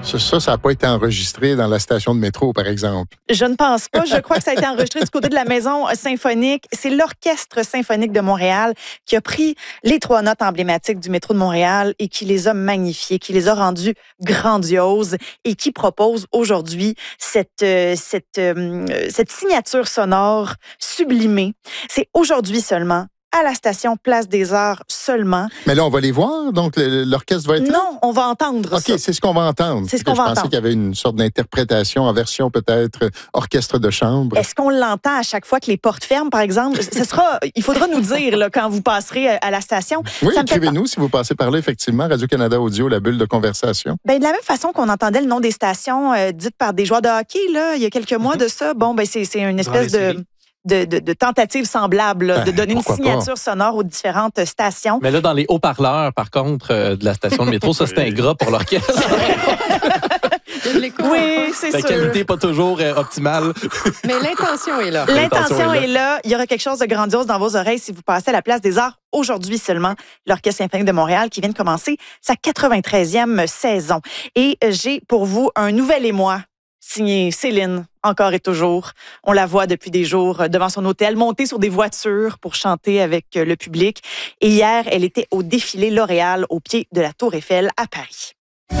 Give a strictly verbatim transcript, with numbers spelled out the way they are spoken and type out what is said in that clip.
Ça, ça, ça n'a pas été enregistré dans la station de métro, par exemple. Je ne pense pas. Je crois que ça a été enregistré du côté de la Maison symphonique. C'est l'Orchestre symphonique de Montréal qui a pris les trois notes emblématiques du métro de Montréal et qui les a magnifiées, qui les a rendues grandioses et qui propose aujourd'hui cette, euh, cette, euh, cette signature sonore sublimée. C'est aujourd'hui seulement à la station Place des Arts seulement. Mais là, on va les voir, donc l'orchestre va être là? Non, on va entendre OK, ça. c'est ce qu'on va entendre. C'est ce qu'on je va pensais entendre. qu'il y avait une sorte d'interprétation en version peut-être orchestre de chambre. Est-ce qu'on l'entend à chaque fois que les portes ferment, par exemple? Ce sera, il faudra nous dire là, quand vous passerez à la station. Oui, Ça me fait écrivez-nous si vous passez par là, effectivement. Radio-Canada Audio, la bulle de conversation. Ben, de la même façon qu'on entendait le nom des stations euh, dites par des joueurs de hockey, là, il y a quelques mois Mm-hmm. de ça, bon, ben, c'est, c'est une espèce Dans les de... De, de, de tentatives semblables, là, de Ben, donner une pourquoi signature pas? sonore aux différentes stations. Mais là, dans les haut-parleurs, par contre, euh, de la station de métro, ça, c'est un gras pour l'orchestre. Oui, c'est La sûr. qualité n'est pas toujours euh, optimale. Mais l'intention est là. L'intention L'intention est est là. Il y aura quelque chose de grandiose dans vos oreilles si vous passez à la Place des Arts aujourd'hui seulement. L'Orchestre symphonique de Montréal qui vient de commencer sa quatre-vingt-treizième saison. Et j'ai pour vous un nouvel émoi signé Céline, encore et toujours. On la voit depuis des jours devant son hôtel, montée sur des voitures pour chanter avec le public. Et hier, elle était au défilé L'Oréal au pied de la Tour Eiffel à Paris.